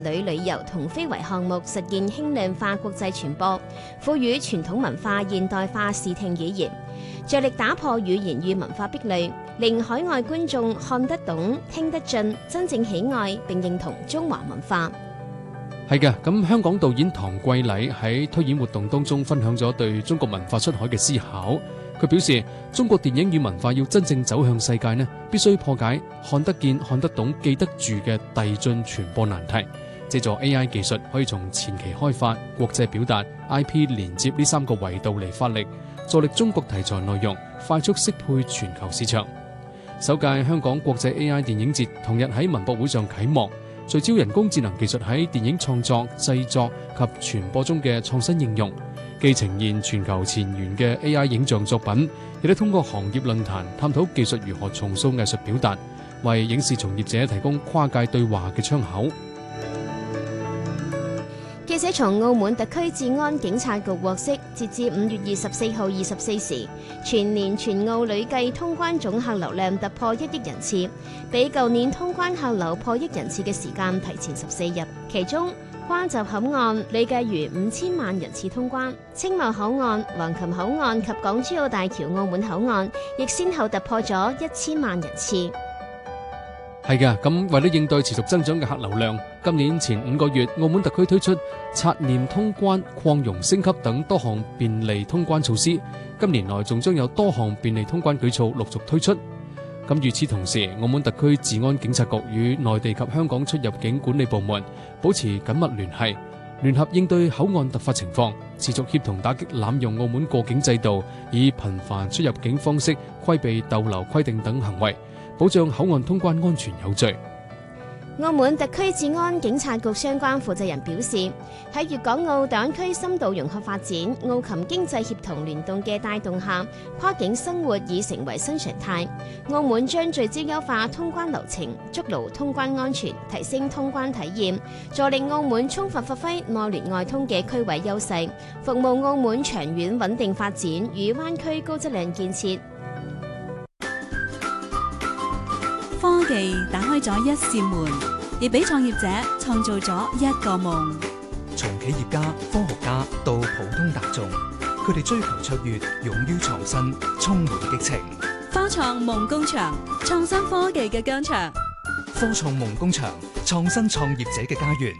旅遊同非遺項目，實現輕量化國際傳播，賦予傳統文化現代化視聽語言，着力打破語言與文化壁壘，令海外觀眾看得懂、聽得進，真正喜愛並認同中華文化。 係嘅，咁香港導演唐季禮喺推演活動當中分享咗對中國文化出海嘅思考。佢表示，中國電影與文化要真正走向世界呢，必須破解看得見、看得懂、記得住嘅遞進傳播難題。借助 AI 技術，可以從前期開發、國際表達、IP 連接呢3個維度嚟發力，助力中國題材內容快速適配全球市場。首屆香港國際 AI 電影節同日喺文博會上啟幕，聚焦人工智能技術喺電影創作、製作及傳播中嘅創新應用，既呈現全球前沿嘅 AI 影像作品，亦都通過行業論壇探討技術如何重塑藝術表達，為影視從業者提供跨界對話嘅窗口。 記者從澳門特區治安警察局獲悉，截至5月24號24時，全年全澳累計通關總客流量突破1億人次，比舊年通關客流破億人次嘅時間提前14日。其中，關閘口岸累計逾5000萬人次通關，青茂口岸、橫琴口岸及港珠澳大橋澳門口岸亦先後突破咗1000萬人次。 係嘅，咁為咗應對持續增長嘅客流量，今年前5個月，澳門特區推出刷臉通關、擴容升級等多項便利通關措施。今年內仲將有多項便利通關舉措陸續推出。咁與此同時，澳門特區治安警察局與內地及香港出入境管理部門保持緊密聯繫，聯合應對口岸突發情況，持續協同打擊濫用澳門過境制度，以頻繁出入境方式規避逗留規定等行為，保障口岸通關安全有序。 澳門特區治安警察局相關負責人表示，喺粵港澳大灣區深度融合發展、澳琴經濟協同聯動嘅帶動下，跨境生活已成為新常態。澳門將聚焦優化通關流程，築牢通關安全，提升通關體驗，助力澳門充分發揮內聯外通嘅區位優勢，服務澳門長遠穩定發展與灣區高質量建設。 科技打開咗一扇門，亦俾創業者創造咗一個夢。 從企業家、科學家到普通大眾，佢哋追求卓越，勇於創新，充滿激情。 科創夢工場，創新科技嘅疆場。 科創夢工場，創新創業者嘅家園。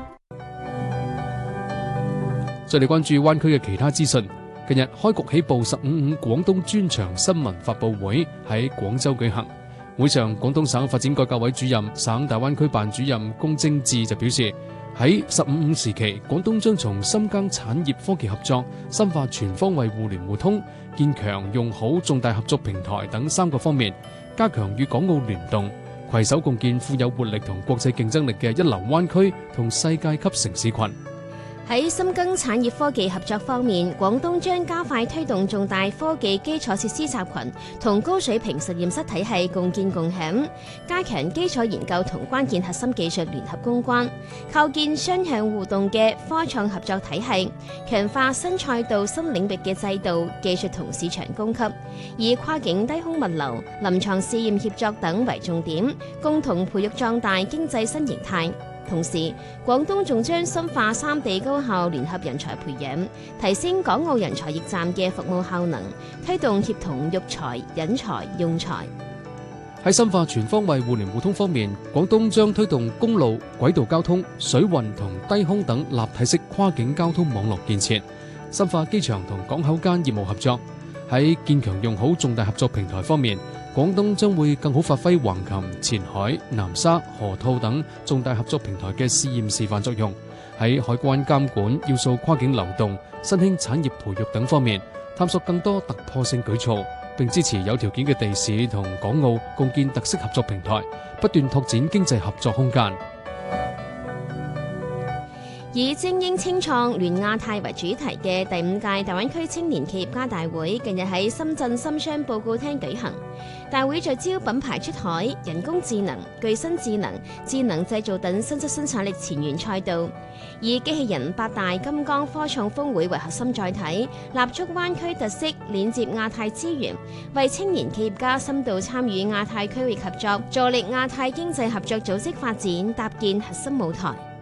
再嚟關注灣區嘅其他資訊。近日開局起步15.5廣東專場新聞發佈會喺廣州舉行。會上，廣東省發展改革委主任、省大灣區辦主任龔正志就表示，喺15.5時期，廣東將從深耕產業科技合作、深化全方位互聯互通、建強用好重大合作平台等3個方面，加強與港澳聯動，攜手共建富有活力同國際競爭力嘅一流灣區同世界級城市群。 喺深耕產業科技合作方面，廣東將加快推動重大科技基礎設施集群同高水平實驗室體系共建共享，加強基礎研究同關鍵核心技術聯合攻關，構建雙向互動嘅科創合作體系，強化新賽道新領域嘅制度、技術同市場供給，以跨境低空物流、臨床試驗協作等為重點，共同培育壯大經濟新形態。同時，廣東仲將深化3地高校聯合人才培養，提升港澳人才驛站嘅服務效能，推動協同育才、引才、用才。 喺深化全方位互聯互通方面，廣東將推動公路、軌道交通、水運同低空等立體式跨境交通網絡建設，深化機場同港口間業務合作。喺建強用好重大合作平台方面，廣東將會更好發揮橫琴、前海、南沙、河套等重大合作平台嘅試驗示範作用，喺海關監管、要素跨境流動、新興產業培育等方面，探索更多突破性舉措，並支持有條件嘅地市同港澳共建特色合作平台，不斷拓展經濟合作空間。 以精英青創聯亞太為主題嘅第5屆大灣區青年企業家大會近日喺深圳深商報告廳舉行。大會聚焦品牌出海、人工智能、具身智能、智能製造等新質生產力前沿賽道，以機器人8大金剛科創峰會為核心載體，立足灣區特色，鏈接亞太資源，為青年企業家深度參與亞太區域合作，助力亞太經濟合作組織發展搭建核心舞台。